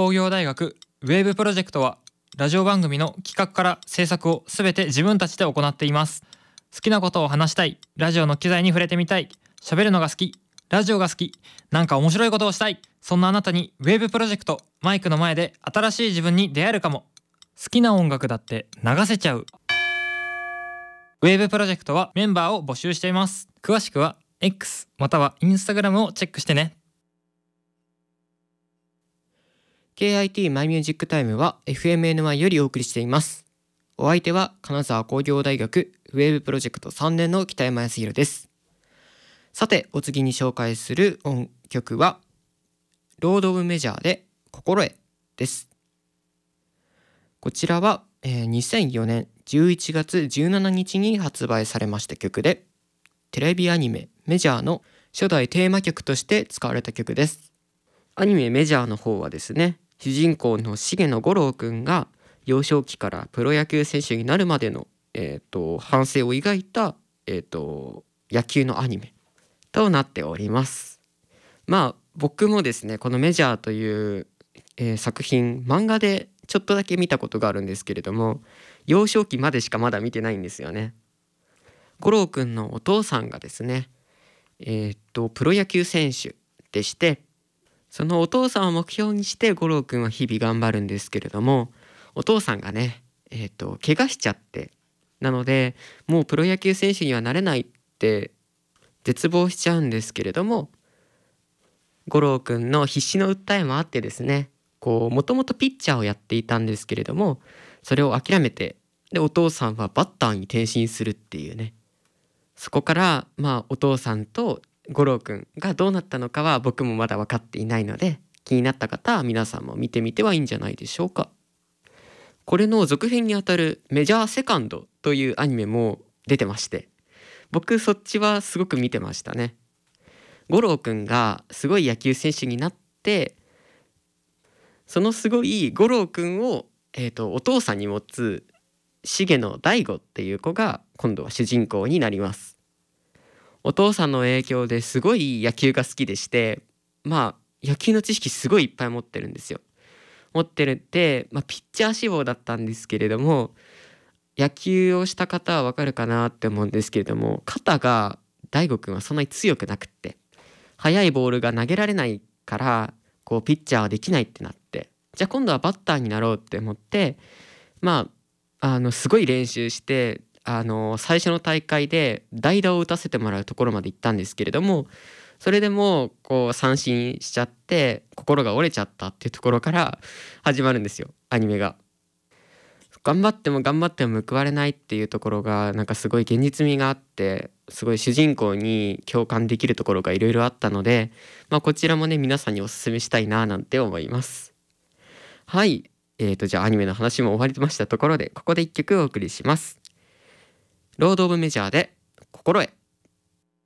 工業大学ウェーブプロジェクトはラジオ番組の企画から制作をすべて自分たちで行っています。好きなことを話したい、ラジオの機材に触れてみたい、喋るのが好き、ラジオが好き、なんか面白いことをしたい、そんなあなたにウェーブプロジェクト、マイクの前で新しい自分に出会えるかも。好きな音楽だって流せちゃう。ウェーブプロジェクトはメンバーを募集しています。詳しくは X または Instagram をチェックしてね。 KIT マイミュージックタイムは FMNY よりお送りしています。お相手は金沢工業大学ウェーブプロジェクト3年の北山康弘です。さて、お次に紹介する音曲はロード・オブ・メジャーで心得です。こちらは、2004年11月17日に発売されました曲で、テレビアニメメジャーの初代テーマ曲として使われた曲です。アニメメジャーの方はですね、主人公の重野五郎くんが幼少期からプロ野球選手になるまでの、反省を描いた、野球のアニメとなっております。まあ僕もですね、このメジャーという、作品漫画でちょっとだけ見たことがあるんですけれども、幼少期までしかまだ見てないんですよね。五郎くんのお父さんがですね、プロ野球選手でして、そのお父さんを目標にして五郎くんは日々頑張るんですけれども、お父さんがね、怪我しちゃって、なのでもうプロ野球選手にはなれないって絶望しちゃうんですけれども、五郎くんの必死の訴えもあってですね、もともとピッチャーをやっていたんですけれども、それを諦めて、でお父さんはバッターに転身するっていうね、そこからお父さんと五郎くんがどうなったのかは僕もまだ分かっていないので、気になった方は皆さんも見てみてはいいんじゃないでしょうか。これの続編にあたるメジャーセカンドというアニメも出てまして、僕そっちはすごく見てましたね。五郎くんがすごい野球選手になって、そのすごい五郎くんを、お父さんに持つ重野大吾っていう子が今度は主人公になります。お父さんの影響ですごい野球が好きでして、野球の知識すごいいっぱい持ってるんですよ。持ってるって、ピッチャー志望だったんですけれども、野球をした方はわかるかなって思うんですけれども、肩が大吾くんはそんなに強くなくって、速いボールが投げられないからピッチャーはできないってなって、じゃあ今度はバッターになろうって思って、すごい練習して、最初の大会で代打を打たせてもらうところまで行ったんですけれども、それでも三振しちゃって心が折れちゃったっていうところから始まるんですよ、アニメが。頑張っても頑張っても報われないっていうところがなんかすごい現実味があって、すごい主人公に共感できるところがいろいろあったので、こちらもね皆さんにおすすめしたいななんて思います。はい、じゃあアニメの話も終わりましたところで、ここで一曲お送りします。ロード・オブ・メジャーで心得。